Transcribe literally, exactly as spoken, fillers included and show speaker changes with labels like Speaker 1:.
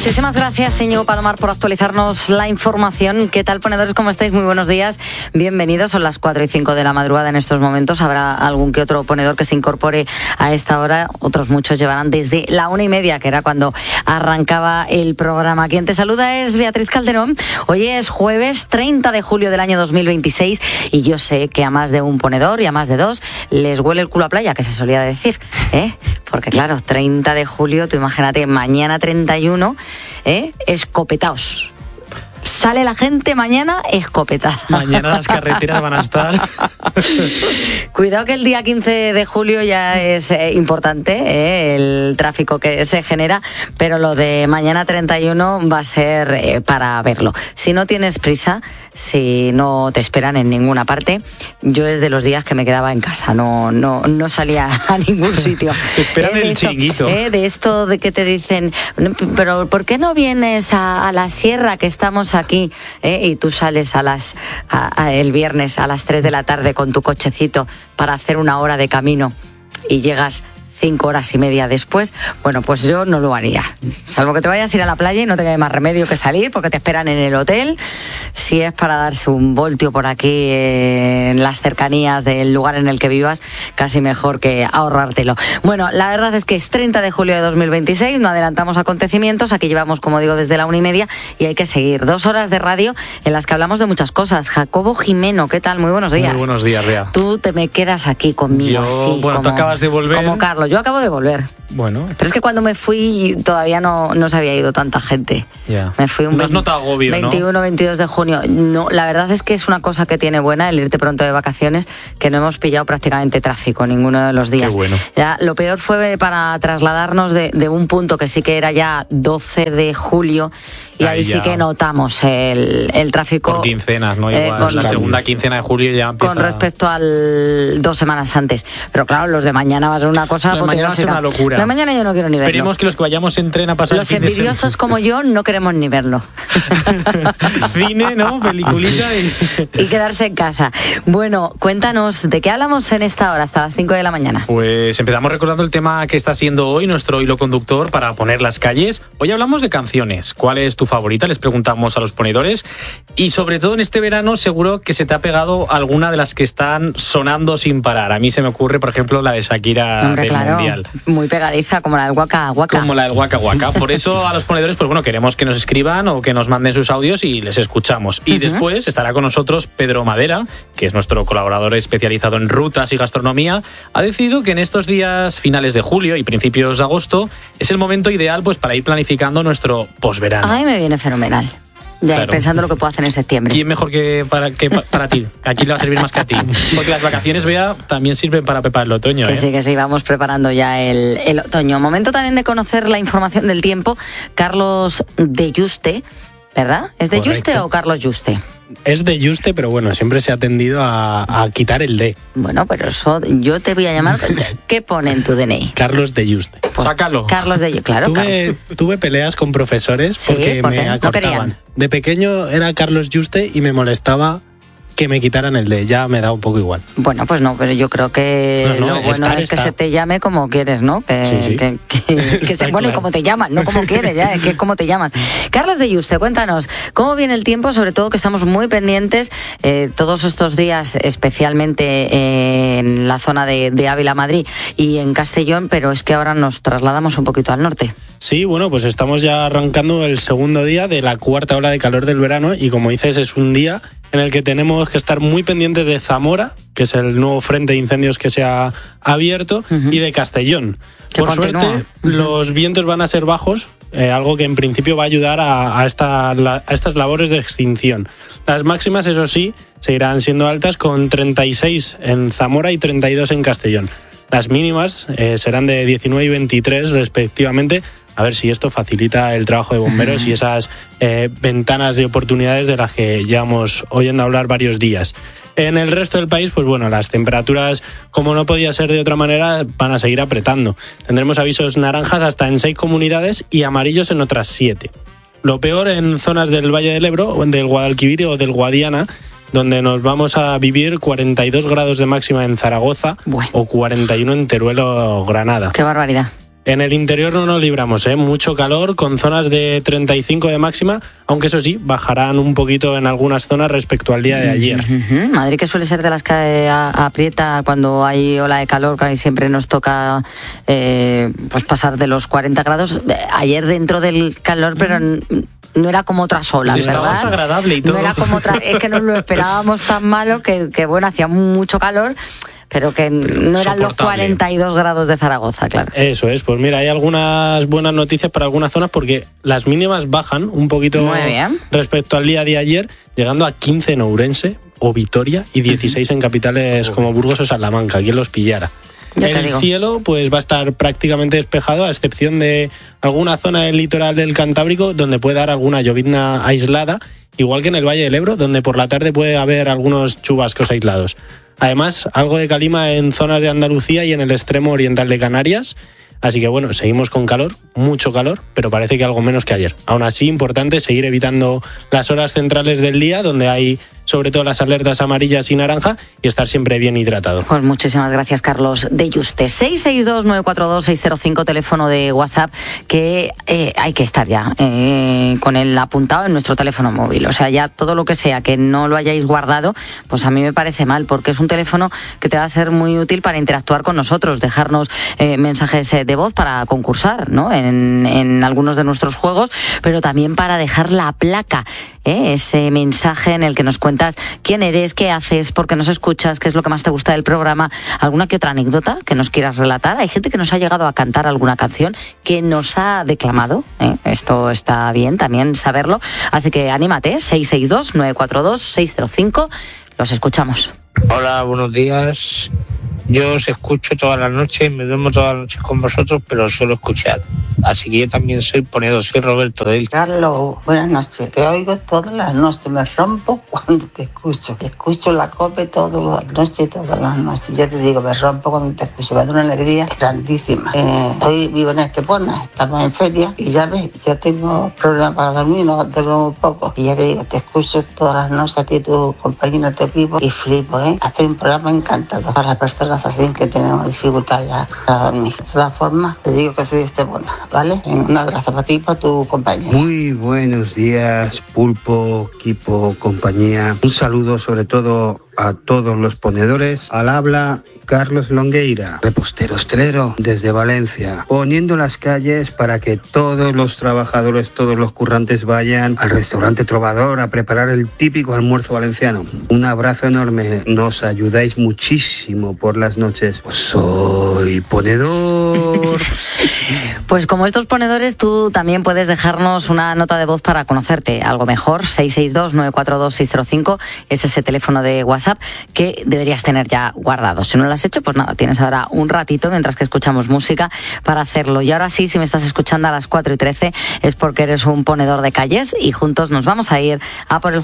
Speaker 1: Muchísimas gracias, Íñigo Palomar, por actualizarnos la información. ¿Qué tal, ponedores? ¿Cómo estáis? Muy buenos días. Bienvenidos. Son las cuatro y cinco de la madrugada en estos momentos. Habrá algún que otro ponedor que se incorpore a esta hora. Otros muchos llevarán desde la una y media, que era cuando arrancaba el programa. Quien te saluda es Beatriz Calderón. Hoy es jueves treinta de julio del año dos mil veintiséis y yo sé que a más de un ponedor y a más de dos les huele el culo a playa, que se solía decir, ¿eh? Porque claro, treinta de julio, tú imagínate, mañana treinta y uno, ¿eh? Escopetaos. Sale la gente mañana escopetada.
Speaker 2: Mañana las carreteras van a estar.
Speaker 1: Cuidado que el día quince de julio ya es eh, importante, eh, el tráfico que se genera, pero lo de mañana treinta y uno va a ser eh, para verlo. Si no tienes prisa, si no te esperan en ninguna parte, yo es de los días que me quedaba en casa, no, no, no salía a ningún sitio.
Speaker 2: Te esperan
Speaker 1: eh,
Speaker 2: el
Speaker 1: esto,
Speaker 2: chiringuito.
Speaker 1: Eh, de esto de que te dicen, pero ¿por qué no vienes a, a la sierra que estamos aquí, eh, y tú sales a las a, a el viernes a las tres de la tarde con tu cochecito para hacer una hora de camino y llegas cinco horas y media después? Bueno, pues yo no lo haría, salvo que te vayas a ir a la playa y no tengas más remedio que salir porque te esperan en el hotel. Si es para darse un voltio por aquí eh, en las cercanías del lugar en el que vivas, casi mejor que ahorrártelo. Bueno, la verdad es que es treinta de julio de dos mil veintiséis, no adelantamos acontecimientos, aquí llevamos, como digo, desde la una y media y hay que seguir dos horas de radio en las que hablamos de muchas cosas. Jacobo Jimeno, ¿qué tal? Muy buenos días.
Speaker 2: Muy buenos días, Bea.
Speaker 1: Tú te me quedas aquí conmigo,
Speaker 2: Yo,
Speaker 1: así,
Speaker 2: bueno,
Speaker 1: como,
Speaker 2: tú acabas de volver.
Speaker 1: Como Carlos. Yo acabo de volver.
Speaker 2: Bueno.
Speaker 1: Pero es que cuando me fui todavía no, no se había ido tanta gente.
Speaker 2: Ya.
Speaker 1: Me fui un
Speaker 2: ¿No has notado agobio,
Speaker 1: veintiuno,
Speaker 2: no?
Speaker 1: veintidós de junio. No, la verdad es que es una cosa que tiene buena el irte pronto de vacaciones, que no hemos pillado prácticamente tráfico ninguno de los días.
Speaker 2: Qué bueno.
Speaker 1: Ya, lo peor fue para trasladarnos de, de un punto que sí que era ya doce de julio y ahí, ahí sí que notamos el, el tráfico.
Speaker 2: Por quincenas, ¿no? Igual, eh, con, la segunda quincena de julio ya empieza.
Speaker 1: Con respecto al dos semanas antes. Pero claro, los de mañana va a ser una cosa.
Speaker 2: Los de mañana va a ser una locura.
Speaker 1: La mañana yo no quiero ni verlo.
Speaker 2: Esperemos que los que vayamos en tren a pasar
Speaker 1: los
Speaker 2: el fin
Speaker 1: envidiosos como yo no queremos ni verlo.
Speaker 2: Cine, ¿no? Peliculita y...
Speaker 1: y quedarse en casa. Bueno, cuéntanos, ¿de qué hablamos en esta hora hasta las cinco de la mañana?
Speaker 2: Pues empezamos recordando el tema que está siendo hoy nuestro hilo conductor para poner las calles. Hoy hablamos de canciones. ¿Cuál es tu favorita? Les preguntamos a los ponedores. Y sobre todo en este verano seguro que se te ha pegado alguna de las que están sonando sin parar. A mí se me ocurre, por ejemplo, la de Shakira. Hombre, del
Speaker 1: claro,
Speaker 2: Mundial.
Speaker 1: Muy pegadiza, como la del Waka Waka.
Speaker 2: Como la del Waka Waka. Por eso a los ponedores, pues bueno, queremos que nos escriban o que nos manden sus audios y les escuchamos. Y uh-huh. después estará con nosotros Pedro Madera, que es nuestro colaborador especializado en rutas y gastronomía. Ha decidido que en estos días finales de julio y principios de agosto es el momento ideal pues para ir planificando nuestro posverano.
Speaker 1: Ay, me viene fenomenal. Ya, claro. Pensando lo que puedo hacer en septiembre.
Speaker 2: ¿Quién mejor que para, que pa, para ti? Aquí le va a servir más que a ti. Porque las vacaciones, Bea, también sirven para preparar el otoño.
Speaker 1: Que
Speaker 2: ¿eh?
Speaker 1: sí, que sí, vamos preparando ya el, el otoño. Momento también de conocer la información del tiempo. Carlos de Yuste, ¿verdad? ¿Es de Correcto. Yuste o Carlos Yuste?
Speaker 3: Es de Yuste, pero bueno, siempre se ha tendido a, a quitar el D.
Speaker 1: Bueno, pero eso yo te voy a llamar. ¿Qué pone en tu D N I?
Speaker 3: Carlos de Yuste.
Speaker 2: Pues, Sácalo.
Speaker 1: Carlos de Yuste, claro.
Speaker 3: Tuve, tuve peleas con profesores porque,
Speaker 1: sí, porque
Speaker 3: me acortaban.
Speaker 1: No
Speaker 3: de pequeño era Carlos Yuste y me molestaba que me quitaran el D, ya me da un poco igual.
Speaker 1: Bueno, pues no, pero yo creo que no, no, lo bueno estar, es que está. se te llame como quieres, ¿no? Que,
Speaker 3: sí, sí.
Speaker 1: que, que, que se, bueno, y como te llaman, no como quieres, ya, es que es como te llaman. Carlos de Yuste, cuéntanos, ¿cómo viene el tiempo? Sobre todo que estamos muy pendientes eh, todos estos días, especialmente eh, en la zona de, de Ávila, Madrid y en Castellón, pero es que ahora nos trasladamos un poquito al norte.
Speaker 3: Sí, bueno, pues estamos ya arrancando el segundo día de la cuarta ola de calor del verano y como dices es un día en el que tenemos que estar muy pendientes de Zamora, que es el nuevo frente de incendios que se ha abierto, uh-huh. y de Castellón.
Speaker 1: Que
Speaker 3: Por
Speaker 1: continúa.
Speaker 3: suerte,
Speaker 1: uh-huh.
Speaker 3: los vientos van a ser bajos, eh, algo que en principio va a ayudar a, a, esta, la, a estas labores de extinción. Las máximas, eso sí, seguirán siendo altas con treinta y seis en Zamora y treinta y dos en Castellón. Las mínimas eh, serán de diecinueve y veintitrés respectivamente. A ver si esto facilita el trabajo de bomberos y esas eh, ventanas de oportunidades de las que llevamos oyendo hablar varios días. En el resto del país, pues bueno, las temperaturas, como no podía ser de otra manera, van a seguir apretando. Tendremos avisos naranjas hasta en seis comunidades y amarillos en otras siete. Lo peor en zonas del Valle del Ebro, del Guadalquivir o del Guadiana, donde nos vamos a vivir cuarenta y dos grados de máxima en Zaragoza, bueno. o cuarenta y uno en Teruel o Granada.
Speaker 1: ¡Qué barbaridad!
Speaker 3: En el interior no nos libramos, ¿eh? Mucho calor, con zonas de treinta y cinco de máxima, aunque eso sí, bajarán un poquito en algunas zonas respecto al día de ayer.
Speaker 1: Uh-huh. Madrid, que suele ser de las que eh, aprieta cuando hay ola de calor, que siempre nos toca eh, pues pasar de los cuarenta grados. Ayer dentro del calor, pero... no era como otras olas,
Speaker 2: sí,
Speaker 1: ¿verdad?
Speaker 2: Estaba agradable y todo.
Speaker 1: No era como otra, es que nos lo esperábamos tan malo que, que bueno, hacía mucho calor, pero que pero no eran los cuarenta y dos grados de Zaragoza, claro.
Speaker 3: Eso es, pues mira, hay algunas buenas noticias para algunas zonas porque las mínimas bajan un poquito respecto al día de ayer, llegando a quince en Ourense o Vitoria y dieciséis uh-huh. en capitales uh-huh. como Burgos o Salamanca, quien los pillara. El cielo pues va a estar prácticamente despejado, a excepción de alguna zona del litoral del Cantábrico donde puede dar alguna llovizna aislada, igual que en el Valle del Ebro, donde por la tarde puede haber algunos chubascos aislados. Además, algo de calima en zonas de Andalucía y en el extremo oriental de Canarias. Así que bueno, seguimos con calor, mucho calor, pero parece que algo menos que ayer. Aún así, importante seguir evitando las horas centrales del día, donde hay sobre todo las alertas amarillas y naranja, y estar siempre bien hidratado.
Speaker 1: Pues muchísimas gracias, Carlos de Yuste. seis seis dos, nueve cuatro dos, seis cero cinco, teléfono de WhatsApp, que eh, hay que estar ya eh, con el apuntado en nuestro teléfono móvil. O sea, ya todo lo que sea que no lo hayáis guardado, pues a mí me parece mal, porque es un teléfono que te va a ser muy útil para interactuar con nosotros, dejarnos eh, mensajes de voz para concursar, ¿no? en, en algunos de nuestros juegos, pero también para dejar la placa, ¿eh? ese mensaje en el que nos cuentas quién eres, qué haces, por qué nos escuchas, qué es lo que más te gusta del programa, alguna que otra anécdota que nos quieras relatar. Hay gente que nos ha llegado a cantar alguna canción, que nos ha declamado, ¿eh? Esto está bien también saberlo, así que anímate, seis seis dos, nueve cuatro dos, seis cero cinco, los escuchamos.
Speaker 4: Hola, buenos días. Yo os escucho todas las noches, me duermo todas las noches con vosotros, pero os suelo escuchar. Así que yo también soy ponedor, soy Roberto del.
Speaker 5: Carlos, buenas noches. Te oigo todas las noches, me rompo cuando te escucho. Te escucho la COPE todas las noches, todas las noches. Ya te digo, me rompo cuando te escucho. Me da una alegría grandísima. Eh, hoy vivo en Estepona, estamos en feria, y ya ves, yo tengo problemas para dormir, no duermo un poco. Y ya te digo, te escucho todas las noches a ti, tu compañero, tu equipo, y flipo, ¿eh? Hace un programa encantador para las personas así que tenemos dificultad ya para dormir. De todas formas, te digo que soy de Estepona, ¿vale? Un abrazo para ti y para tu compañero.
Speaker 6: Muy buenos días, Pulpo, equipo, compañía. Un saludo sobre todo a todos los ponedores. Al habla Carlos Longueira, repostero hostelero desde Valencia, poniendo las calles para que todos los trabajadores, todos los currantes vayan al restaurante Trovador a preparar el típico almuerzo valenciano. Un abrazo enorme, nos ayudáis muchísimo por las noches. Pues soy ponedor.
Speaker 1: Pues como estos ponedores, tú también puedes dejarnos una nota de voz para conocerte algo mejor. seis seis dos, nueve cuatro dos, seis cero cinco es ese teléfono de WhatsApp que deberías tener ya guardado. Si no lo has hecho, pues nada, tienes ahora un ratito mientras que escuchamos música para hacerlo. Y ahora sí, si me estás escuchando a las cuatro y trece es porque eres un ponedor de calles y juntos nos vamos a ir a por el